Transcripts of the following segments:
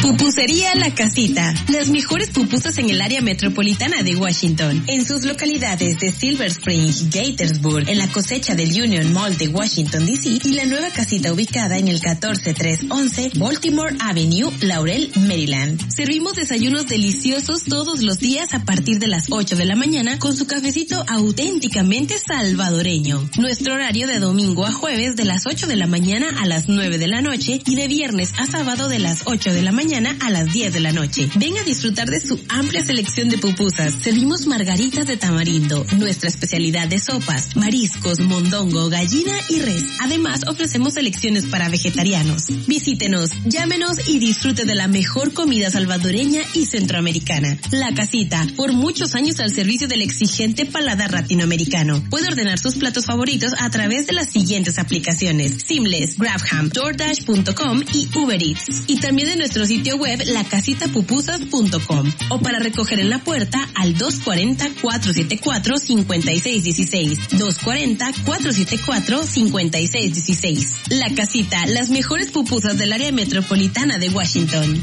Pupusería La Casita. Las mejores pupusas en el área metropolitana de Washington. En sus localidades de Silver Spring, Gaithersburg, en la cosecha del Union Mall de Washington, D.C. y la nueva casita ubicada en el 14311 Baltimore Avenue, Laurel, Maryland. Servimos desayunos deliciosos todos los días a partir de las 8 de la mañana con su cafecito auténticamente salvadoreño. Nuestro horario de domingo a jueves de las 8 de la mañana a las 9 de la noche y de viernes a sábado de las 8 de la mañana a las 10 de la noche. Ven a disfrutar de su amplia selección de pupusas. Servimos margaritas de tamarindo, nuestra especialidad de sopas, mariscos, mondongo, gallina y res. Además, ofrecemos selecciones para vegetarianos. Visítenos, llámenos y disfrute de la mejor comida salvadoreña y centroamericana. La Casita, por muchos años al servicio del exigente paladar latinoamericano. Puede ordenar sus platos favoritos a través de las siguientes aplicaciones: Seamless, Grabham, DoorDash.com y Uber Eats. Y también de nuestro sitio web lacasitapupusas.com o para recoger en la puerta al 240-474-5616. 240-474-5616. La Casita, las mejores pupusas del área metropolitana de Washington.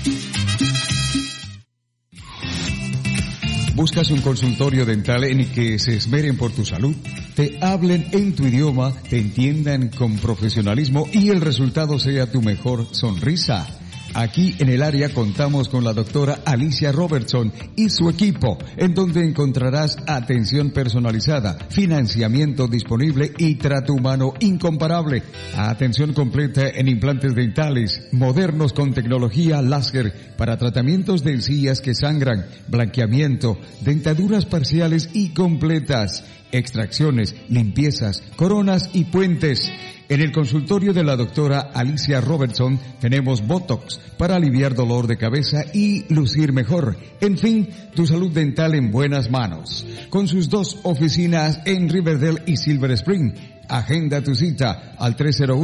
¿Buscas un consultorio dental en el que se esmeren por tu salud? Te hablen en tu idioma, te entiendan con profesionalismo y el resultado sea tu mejor sonrisa. Aquí en el área contamos con la doctora Alicia Robertson y su equipo, en donde encontrarás atención personalizada, financiamiento disponible y trato humano incomparable. Atención completa en implantes dentales, modernos con tecnología láser para tratamientos de encías que sangran, blanqueamiento, dentaduras parciales y completas, extracciones, limpiezas, coronas y puentes. En el consultorio de la doctora Alicia Robertson tenemos Botox para aliviar dolor de cabeza y lucir mejor. En fin, tu salud dental en buenas manos. Con sus 2 oficinas en Riverdale y Silver Spring. Agenda tu cita al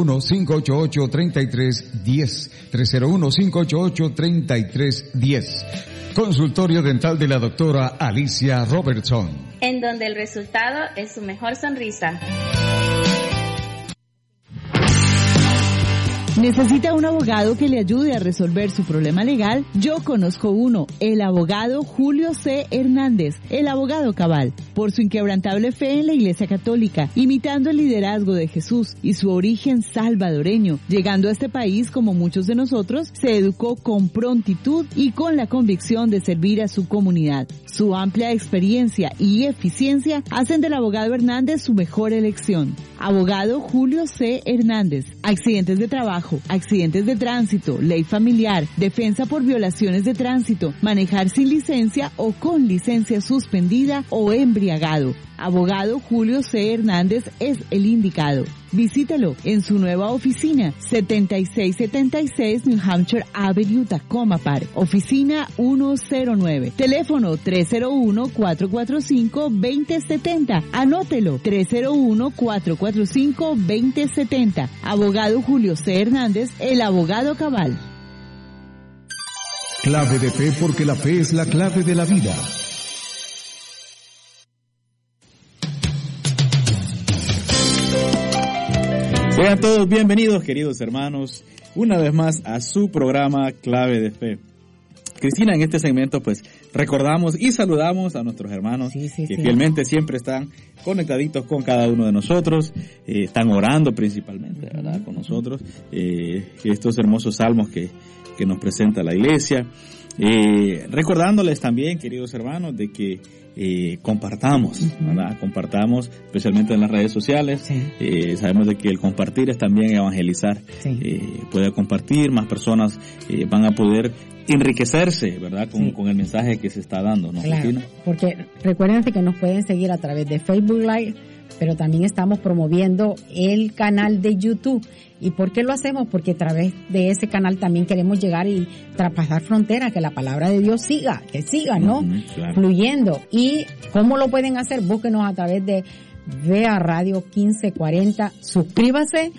301-588-3310. 301-588-3310. Consultorio dental de la doctora Alicia Robertson. En donde el resultado es su mejor sonrisa. ¿Necesita un abogado que le ayude a resolver su problema legal? Yo conozco uno, el abogado Julio C. Hernández, el abogado cabal. Por su inquebrantable fe en la Iglesia Católica, imitando el liderazgo de Jesús y su origen salvadoreño, llegando a este país como muchos de nosotros, se educó con prontitud y con la convicción de servir a su comunidad. Su amplia experiencia y eficiencia hacen del abogado Hernández su mejor elección. Abogado Julio C. Hernández. Accidentes de trabajo, accidentes de tránsito, ley familiar, defensa por violaciones de tránsito, manejar sin licencia o con licencia suspendida o embriagado. Abogado Julio C. Hernández es el indicado. Visítelo en su nueva oficina, 7676 New Hampshire Avenue, Tacoma Park, oficina 109. Teléfono 301-445-2070. Anótelo, 301-445-2070. Abogado Julio C. Hernández, el abogado cabal. Clave de fe, porque la fe es la clave de la vida. Sean todos bienvenidos, queridos hermanos, una vez más a su programa Clave de Fe. Cristina, en este segmento pues recordamos y saludamos a nuestros hermanos que fielmente siempre están conectaditos con cada uno de nosotros, están orando principalmente, ¿verdad?, con nosotros, estos hermosos salmos que nos presenta la iglesia. Recordándoles también, queridos hermanos, de que compartamos, ¿verdad? Compartamos, especialmente en las redes sociales. Sabemos de que el compartir es también evangelizar. Puede compartir, más personas van a poder enriquecerse, ¿verdad? Con el mensaje que se está dando, ¿no? Claro, Cristina, porque recuerden que nos pueden seguir a través de Facebook Live, pero también estamos promoviendo el canal de YouTube. ¿Y por qué lo hacemos? Porque a través de ese canal también queremos llegar y traspasar fronteras, que la palabra de Dios siga, ¿no? Claro. Fluyendo. ¿Y cómo lo pueden hacer? Búsquenos a través de VEA Radio 1540, suscríbase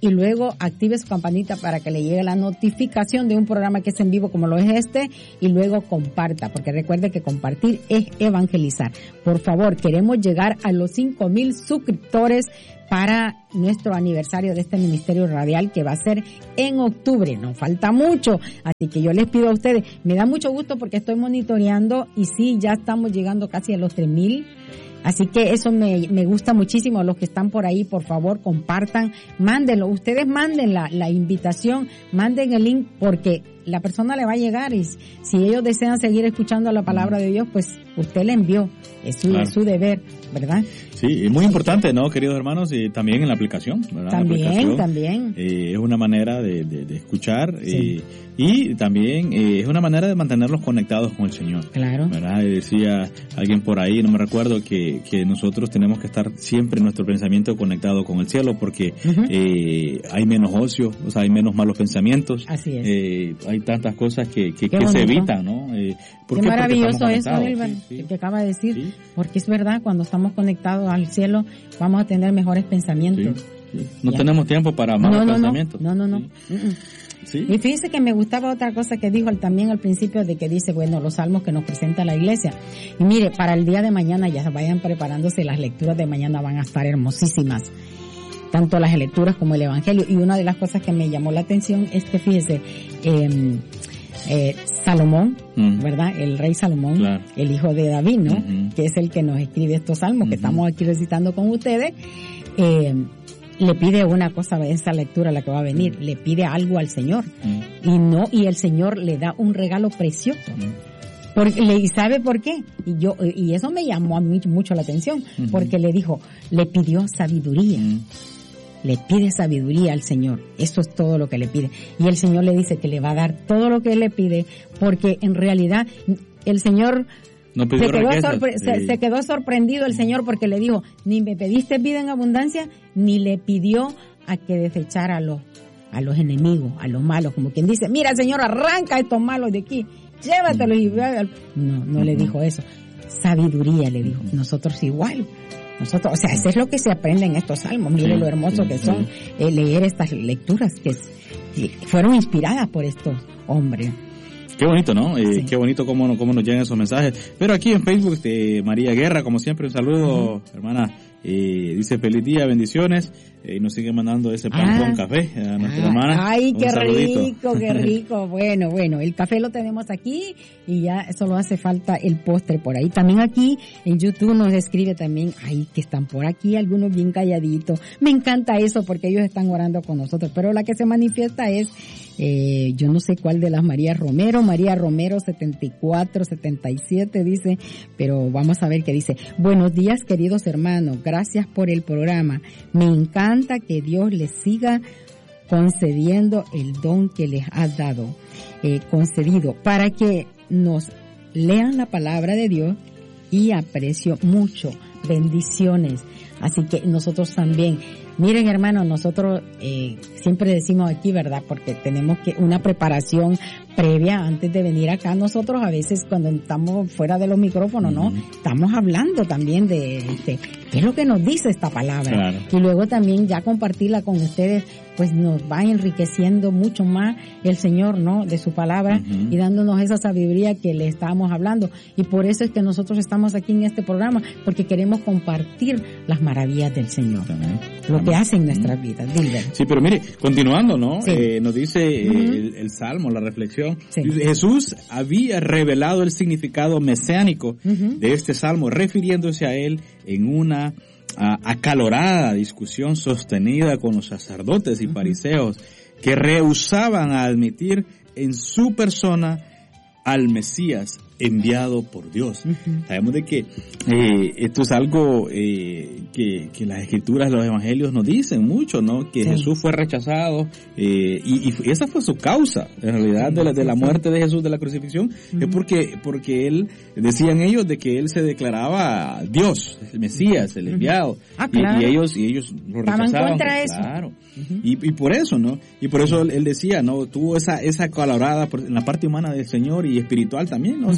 y luego active su campanita para que le llegue la notificación de un programa que es en vivo como lo es este, y luego comparta, porque recuerde que compartir es evangelizar. Por favor, queremos llegar a los 5,000 suscriptores para nuestro aniversario de este ministerio radial, que va a ser en octubre. Nos falta mucho, así que yo les pido a ustedes, me da mucho gusto porque estoy monitoreando y sí, ya estamos llegando casi a los 3,000. Así que eso me gusta muchísimo. Los que están por ahí, por favor, compartan, mándenlo. Ustedes manden la invitación, manden el link, porque la persona le va a llegar, y si ellos desean seguir escuchando la palabra de Dios, pues usted le envió. Es su deber, ¿verdad? Sí, es muy importante, ¿no, queridos hermanos? Y también en la aplicación, ¿verdad? También. Es una manera de escuchar, sí. Y también es una manera de mantenerlos conectados con el Señor. Claro. ¿Verdad? Y decía alguien por ahí, no me recuerdo, que nosotros tenemos que estar siempre en nuestro pensamiento conectado con el cielo, porque hay menos ocio, o sea, hay menos malos pensamientos. Así es. Hay tantas cosas que se evitan, ¿no? Qué maravilloso eso, Elvan, que acaba de decir, sí. Porque es verdad, cuando estamos conectados al cielo, vamos a tener mejores pensamientos. Sí. No tenemos tiempo para malos pensamientos. No. Sí. Y fíjese que me gustaba otra cosa que dijo también al principio, de que dice, bueno, los salmos que nos presenta la iglesia. Y mire, para el día de mañana ya vayan preparándose, las lecturas de mañana van a estar hermosísimas. Tanto las lecturas como el evangelio. Y una de las cosas que me llamó la atención es que, fíjese, Salomón, ¿verdad? El rey Salomón, claro. El hijo de David, ¿no? Que es el que nos escribe estos salmos que estamos aquí recitando con ustedes. Le pide una cosa, esta lectura la que va a venir, le pide algo al Señor, y el Señor le da un regalo precioso. ¿Y sabe por qué? Y eso me llamó a mí mucho la atención, porque le pidió sabiduría. Le pide sabiduría al Señor. Eso es todo lo que le pide. Y el Señor le dice que le va a dar todo lo que él le pide, porque en realidad el Señor se quedó sorprendido el Señor, porque le dijo, ni me pediste vida en abundancia, ni le pidió a que desechara a los enemigos, a los malos, como quien dice, mira, Señor, arranca estos malos de aquí, llévatelos y no le dijo eso. Sabiduría le dijo. Nosotros igual. Eso es lo que se aprende en estos salmos. Mire lo hermoso que son leer estas lecturas que fueron inspiradas por estos hombres. Qué bonito, ¿no? Sí. Qué bonito cómo nos llegan esos mensajes. Pero aquí en Facebook, María Guerra, como siempre, un saludo, hermana. Dice feliz día, bendiciones. Y nos sigue mandando ese pan con café a nuestra hermana. Ay, qué rico, qué rico. Bueno, el café lo tenemos aquí y ya solo hace falta el postre por ahí. También aquí en YouTube nos escribe también, que están por aquí algunos bien calladitos. Me encanta eso porque ellos están orando con nosotros. Pero la que se manifiesta es, yo no sé cuál de las María Romero 7477 dice, pero vamos a ver qué dice. Buenos días, queridos hermanos, gracias por el programa. Me encanta que Dios les siga concediendo el don que les ha dado, concedido, para que nos lean la palabra de Dios, y aprecio mucho. Bendiciones. Así que nosotros también, miren hermanos, nosotros siempre decimos aquí, ¿verdad? Porque tenemos una preparación previa antes de venir acá. Nosotros a veces cuando estamos fuera de los micrófonos, ¿no? Estamos hablando también de qué es lo que nos dice esta palabra. Claro. Y luego también ya compartirla con ustedes, pues nos va enriqueciendo mucho más el Señor, ¿no? De su palabra y dándonos esa sabiduría que le estábamos hablando. Y por eso es que nosotros estamos aquí en este programa, porque queremos compartir las maravillas del Señor, lo que hace en nuestras vidas. Dilber. Sí, pero mire, continuando, ¿no? Sí. Nos dice el Salmo, la reflexión. Sí. Jesús había revelado el significado mesiánico de este Salmo, refiriéndose a él en una acalorada discusión sostenida con los sacerdotes y fariseos, que rehusaban a admitir en su persona al Mesías enviado por Dios. Sabemos de que esto es algo que las escrituras, los evangelios nos dicen mucho, ¿no? Que Jesús fue rechazado y esa fue su causa, en realidad, de la muerte de Jesús, de la crucifixión, es porque él, decían ellos, de que él se declaraba Dios, el Mesías, el enviado, claro. y ellos lo rechazaban. Estaban contra eso. Claro. Y por eso, ¿no? Y por eso él decía, ¿no? Tuvo esa acalorada en la parte humana del Señor y espiritual también, ¿no? O sea,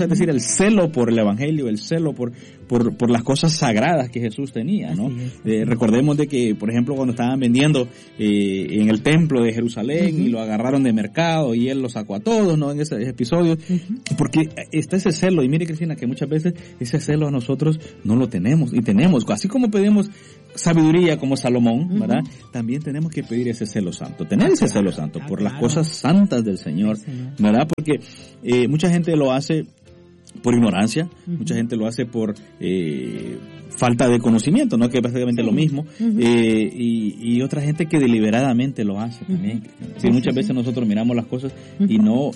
es decir, el celo por el evangelio, el celo por las cosas sagradas que Jesús tenía, ¿no? Recordemos de que, por ejemplo, cuando estaban vendiendo en el templo de Jerusalén y lo agarraron de mercado y él lo sacó a todos, ¿no? En ese episodio, porque está ese celo, y mire, Cristina, que muchas veces ese celo a nosotros no lo tenemos, y tenemos, así como pedimos sabiduría como Salomón, ¿verdad? También tenemos que pedir ese celo santo, tener ese celo santo por las cosas santas del Señor, ¿verdad? Porque mucha gente lo hace por ignorancia, mucha gente lo hace por falta de conocimiento, ¿no? Que es básicamente lo mismo, y otra gente que deliberadamente lo hace también. Sí, muchas veces nosotros miramos las cosas y no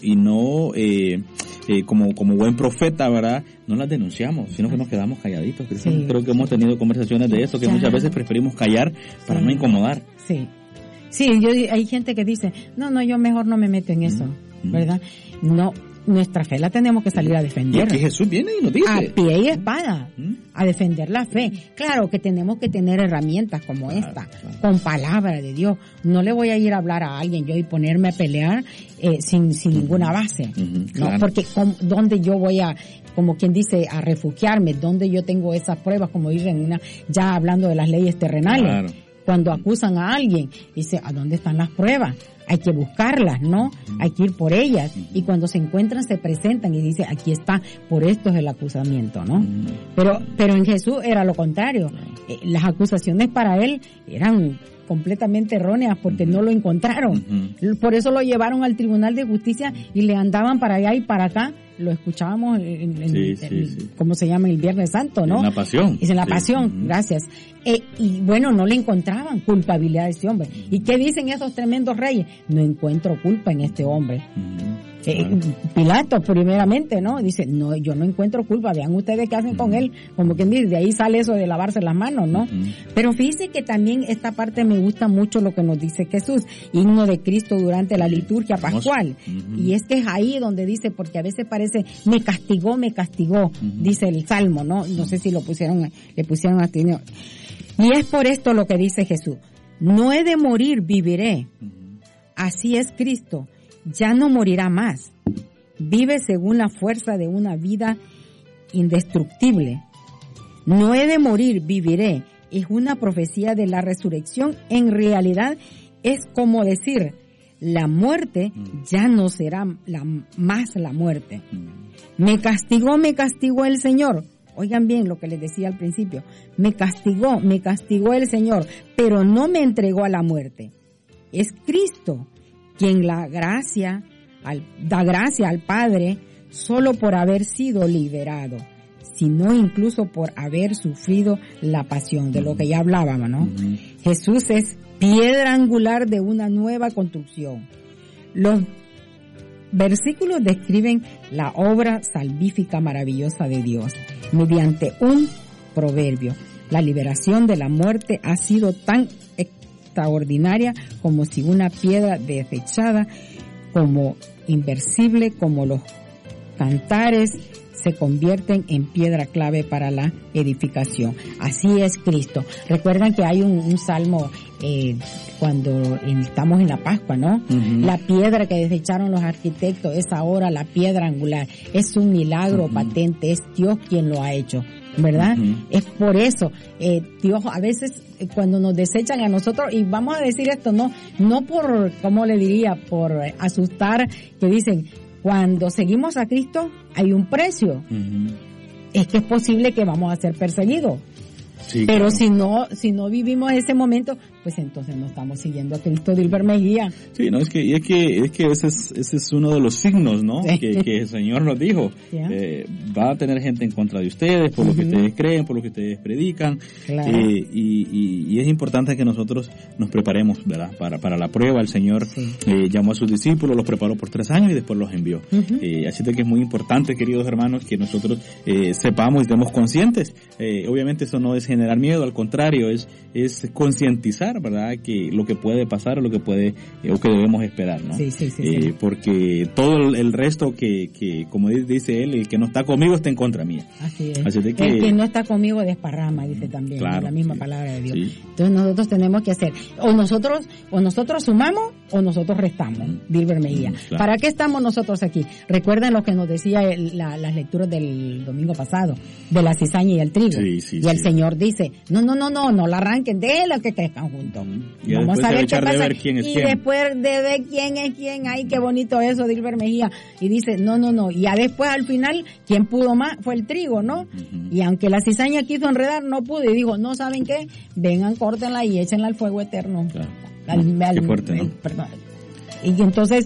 como buen profeta, ¿verdad? No las denunciamos, sino que nos quedamos calladitos. Creo que hemos tenido conversaciones de esto, que muchas veces preferimos callar para no incomodar. Sí, hay gente que dice, no, yo mejor no me meto en eso, ¿verdad? No. Nuestra fe la tenemos que salir a defender. Y es que Jesús viene y nos dice. A pie y espada, a defender la fe. Claro que tenemos que tener herramientas como esta, con palabra de Dios. No le voy a ir a hablar a alguien yo y ponerme a pelear sin ninguna base. ¿No? Porque ¿dónde yo voy a, como quien dice, a refugiarme? ¿Dónde yo tengo esas pruebas? Como dicen, ya hablando de las leyes terrenales. Claro. Cuando acusan a alguien, dice, ¿a dónde están las pruebas? Hay que buscarlas, ¿no? Hay que ir por ellas. Y cuando se encuentran, se presentan y dice, aquí está, por esto es el acusamiento, ¿no? Pero en Jesús era lo contrario. Las acusaciones para él eran completamente erróneas porque no lo encontraron. Por eso lo llevaron al Tribunal de Justicia y le andaban para allá y para acá. Lo escuchábamos ¿cómo se llama? El Viernes Santo, ¿no? En la Pasión. Es en la Pasión, gracias. Y bueno, no le encontraban culpabilidad a este hombre. ¿Y qué dicen esos tremendos reyes? No encuentro culpa en este hombre. Pilato, primeramente, ¿no? Dice, no, yo no encuentro culpa, vean ustedes qué hacen con él. Como quien dice, de ahí sale eso de lavarse las manos, ¿no? Pero fíjense que también esta parte me gusta mucho lo que nos dice Jesús, himno de Cristo durante la liturgia pascual. Y es que es ahí donde dice, porque a veces parece, me castigó, dice el Salmo, ¿no? No sé si le pusieron así, ¿no? Y es por esto lo que dice Jesús, no he de morir, viviré. Así es Cristo. Ya no morirá más. Vive según la fuerza de una vida indestructible. No he de morir, viviré. Es una profecía de la resurrección. En realidad es como decir, la muerte ya no será más la muerte. Me castigó el Señor. Oigan bien lo que les decía al principio. Me castigó el Señor, pero no me entregó a la muerte. Es Cristo quien da gracia al Padre solo por haber sido liberado, sino incluso por haber sufrido la pasión, de lo que ya hablábamos, ¿no? Jesús es piedra angular de una nueva construcción. Los versículos describen la obra salvífica maravillosa de Dios mediante un proverbio. La liberación de la muerte ha sido tan extraordinaria como si una piedra desechada, como inversible, como los cantares se convierten en piedra clave para la edificación. Así es Cristo. Recuerdan que hay un salmo cuando estamos en la Pascua, ¿no? La piedra que desecharon los arquitectos es ahora la piedra angular. Es un milagro patente, es Dios quien lo ha hecho, ¿verdad? Es por eso, Dios a veces cuando nos desechan a nosotros, y vamos a decir esto, no por, ¿cómo le diría? Por asustar, que dicen, cuando seguimos a Cristo hay un precio. Es que es posible que vamos a ser perseguidos. Sí, pero claro. si no vivimos ese momento, pues entonces no estamos siguiendo a Cristo. Dilber Mejía. Sí, no, es que ese es uno de los signos, ¿no? Sí. Que el Señor nos dijo. Va a tener gente en contra de ustedes por lo que ustedes creen, por lo que ustedes predican. Claro. Y es importante que nosotros nos preparemos, ¿verdad? Para la prueba. El Señor llamó a sus discípulos, los preparó por 3 años y después los envió. Así que es muy importante, queridos hermanos, que nosotros sepamos y estemos conscientes. Obviamente eso no es generar miedo, al contrario, es concientizar esperar, ¿verdad? Que lo que puede pasar o lo que puede o que debemos esperar, ¿no? Sí. Porque todo el resto que como dice él, el que no está conmigo está en contra mía. Así es. Así de que, el que no está conmigo desparrama, dice también, claro, la misma sí, palabra de Dios. Sí. Entonces nosotros tenemos que hacer, o nosotros sumamos o nosotros restamos, Dilber Mejía. Claro. ¿Para qué estamos nosotros aquí? Recuerden lo que nos decía las lecturas del domingo pasado, de la cizaña y el trigo. Sí, y el Señor dice, no la arranquen, déjenlos que crezcan juntos. Y vamos a ver qué pasa. Ver quién es y quién. después de ver quién es quién, ay, qué bonito eso, Dilber Mejía. Y dice, no. Y ya después, al final, quien pudo más fue el trigo, ¿no? Y aunque la cizaña quiso enredar, no pudo. Y dijo, no, ¿saben qué? Vengan, córtenla y échenla al fuego eterno. Claro. Qué fuerte, ¿no? Perdón. Y entonces,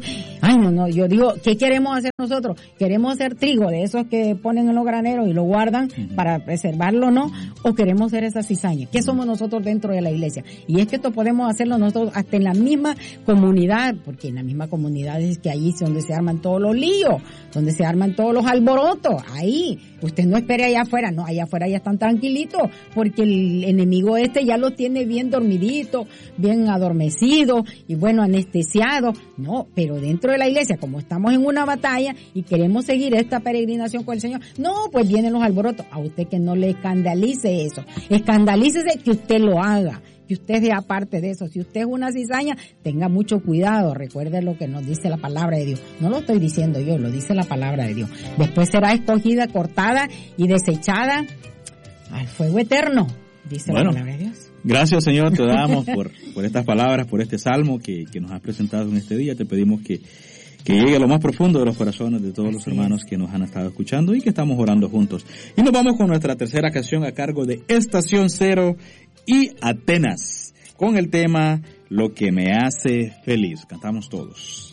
yo digo, ¿qué queremos hacer nosotros? ¿Queremos hacer trigo de esos que ponen en los graneros y lo guardan para preservarlo, no? ¿O queremos hacer esa cizaña? ¿Qué somos nosotros dentro de la iglesia? Y es que esto podemos hacerlo nosotros hasta en la misma comunidad, porque en la misma comunidad es que ahí es donde se arman todos los líos, donde se arman todos los alborotos, ahí. Usted no espere allá afuera, no, allá afuera ya están tranquilitos, porque el enemigo ya los tiene bien dormiditos, bien adormecidos y bueno, anestesiados. No, pero dentro de la iglesia, como estamos en una batalla y queremos seguir esta peregrinación con el Señor, no, pues vienen los alborotos. A usted que no le escandalice eso. Escandalícese que usted lo haga, que usted sea parte de eso. Si usted es una cizaña, tenga mucho cuidado. Recuerde lo que nos dice la palabra de Dios. No lo estoy diciendo yo, lo dice la palabra de Dios. Después será escogida, cortada y desechada al fuego eterno, dice la palabra de Dios. Gracias, Señor, te damos por estas palabras, por este salmo que nos has presentado en este día. Te pedimos que llegue a lo más profundo de los corazones de todos los hermanos que nos han estado escuchando y que estamos orando juntos. Y nos vamos con nuestra tercera canción a cargo de Estación Cero y Atenas, con el tema Lo que me hace feliz. Cantamos todos.